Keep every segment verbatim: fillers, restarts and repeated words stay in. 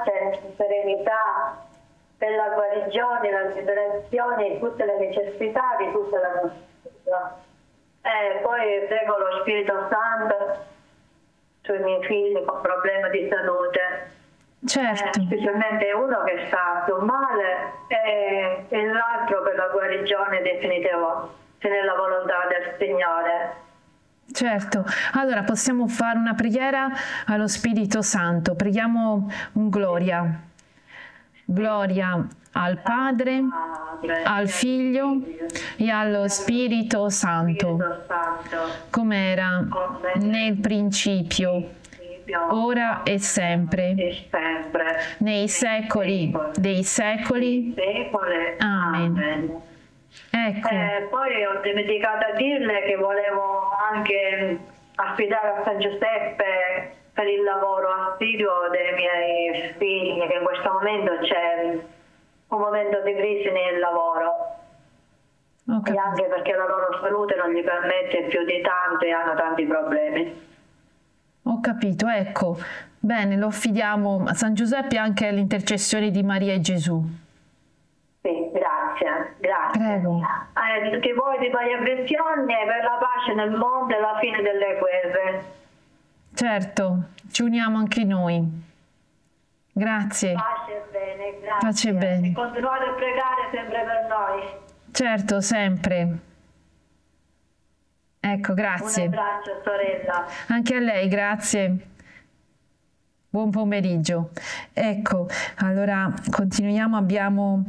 pace, serenità, per la guarigione, la liberazione, tutte le necessità di tutta la nostra vita. E poi prego lo Spirito Santo sui miei figli con problemi di salute. Certo. Eh, specialmente uno che sta più male e, e l'altro per la guarigione definitiva, se nella volontà del Signore. Certo, allora possiamo fare una preghiera allo Spirito Santo. Preghiamo un gloria. Gloria al Padre, al Figlio e allo Spirito Santo, come era nel principio, ora e sempre, nei secoli dei secoli. Amen. Ecco. Eh, poi ho dimenticato a dirle che volevo anche affidare a San Giuseppe per il lavoro assiduo dei miei figli, che in questo momento c'è un momento di crisi nel lavoro. Okay. E anche perché la loro salute non gli permette più di tanto e hanno tanti problemi. Ho capito, ecco. Bene, lo affidiamo a San Giuseppe anche all'intercessione di Maria e Gesù. Sì, grazie, grazie. Prego. Eh, che voi di varie avversioni per la pace nel mondo e la fine delle guerre. Certo, ci uniamo anche noi. Grazie. Pace e bene, grazie. Pace e bene. E continuate a pregare sempre per noi. Certo, sempre. Ecco, grazie. Un abbraccio, sorella. Anche a lei, grazie. Buon pomeriggio. Ecco, allora continuiamo, abbiamo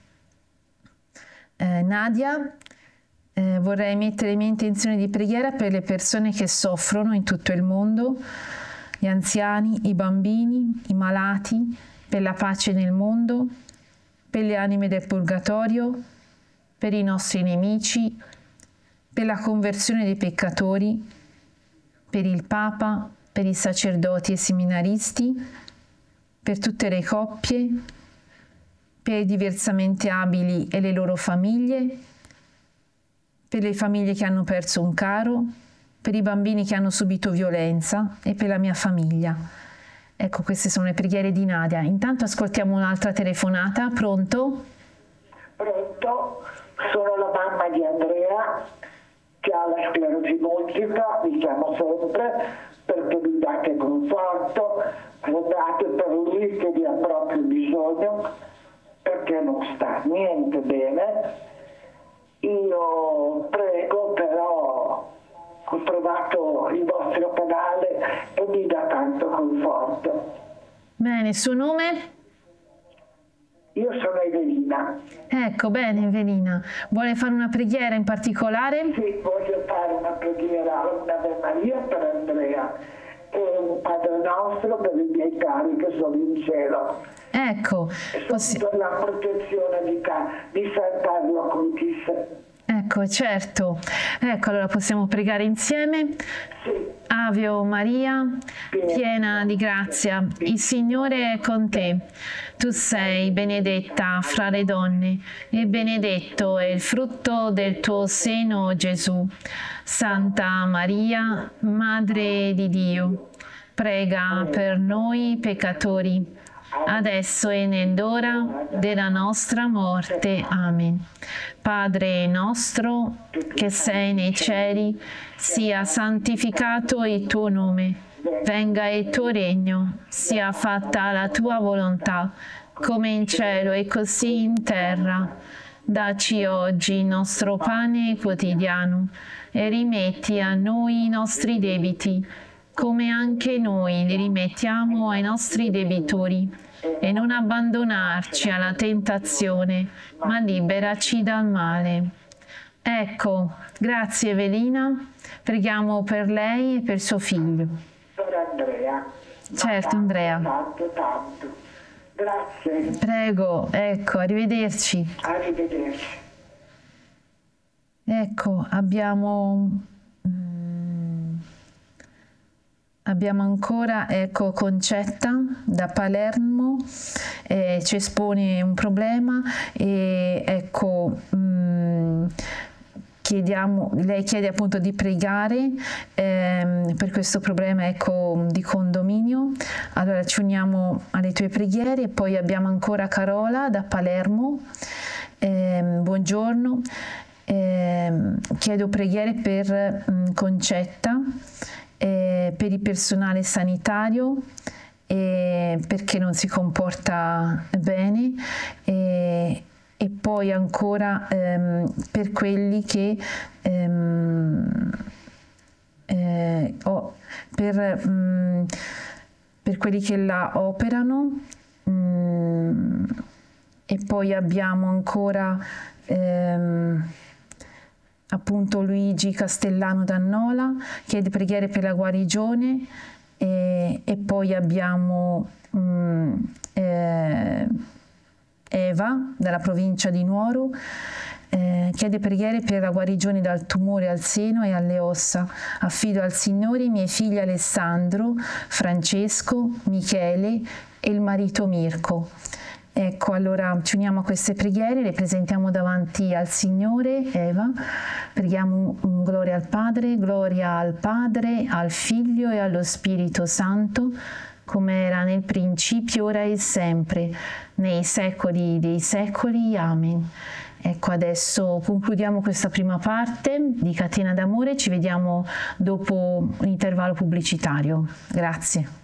eh, Nadia. Eh, vorrei mettere in mia intenzione di preghiera per le persone che soffrono in tutto il mondo, gli anziani, i bambini, i malati, per la pace nel mondo, per le anime del purgatorio, per i nostri nemici, per la conversione dei peccatori, per il Papa, per i sacerdoti e seminaristi, per tutte le coppie, per i diversamente abili e le loro famiglie, per le famiglie che hanno perso un caro, per i bambini che hanno subito violenza e per la mia famiglia. Ecco, queste sono le preghiere di Nadia. Intanto ascoltiamo un'altra telefonata. Pronto? Pronto? Sono la mamma di Andrea, che ha la sclerosi multipla, mi chiamo sempre perché mi date conforto, pregate per lui che vi ha proprio bisogno, perché non sta niente bene. Io prego, però ho trovato il vostro canale e mi dà tanto conforto. Bene, il suo nome? Io sono Evelina. Ecco, bene Evelina. Vuole fare una preghiera in particolare? Sì, voglio fare una preghiera, un'Ave Maria per Andrea e un Padre Nostro per i miei cari che sono in cielo. Ecco. E Possi- sotto la protezione di, di San Carlo Acutis. Ecco, certo. Ecco, allora possiamo pregare insieme. Sì. Ave o Maria, piena di grazia, il Signore è con te. Tu sei benedetta fra le donne e benedetto è il frutto del tuo seno, Gesù. Santa Maria, Madre di Dio, prega per noi peccatori, adesso e nell'ora della nostra morte. Amen. Padre nostro, che sei nei cieli, sia santificato il tuo nome, venga il tuo regno, sia fatta la tua volontà, come in cielo e così in terra. Dacci oggi il nostro pane quotidiano e rimetti a noi i nostri debiti, come anche noi li rimettiamo ai nostri debitori. E non abbandonarci alla tentazione, ma liberaci dal male. Ecco, grazie Evelina. Preghiamo per lei e per suo figlio. Per Andrea. Certo, Andrea. Tanto, tanto. Grazie. Prego, ecco, arrivederci. Arrivederci. Ecco, abbiamo... Abbiamo ancora, ecco, Concetta da Palermo, eh, ci espone un problema e ecco, mh, chiediamo, lei chiede appunto di pregare ehm, per questo problema, ecco, di condominio. Allora ci uniamo alle tue preghiere. E poi abbiamo ancora Carola da Palermo. Eh, buongiorno, eh, chiedo preghiere per mh, Concetta, eh, per il personale sanitario, eh, perché non si comporta bene, eh, e poi ancora ehm, per quelli che ehm, eh, oh, per, mh, per quelli che la operano. Mh, E poi abbiamo ancora ehm, appunto Luigi Castellano d'Annola, chiede preghiere per la guarigione, e, e poi abbiamo mh, eh, Eva dalla provincia di Nuoro, eh, chiede preghiere per la guarigione dal tumore al seno e alle ossa. Affido al Signore i miei figli Alessandro, Francesco, Michele e il marito Mirko. Ecco, allora ci uniamo a queste preghiere, le presentiamo davanti al Signore. Eva, preghiamo un gloria al Padre, gloria al Padre, al Figlio e allo Spirito Santo, come era nel principio, ora e sempre, nei secoli dei secoli. Amen. Ecco, adesso concludiamo questa prima parte di Catena d'Amore, ci vediamo dopo l'intervallo pubblicitario. Grazie.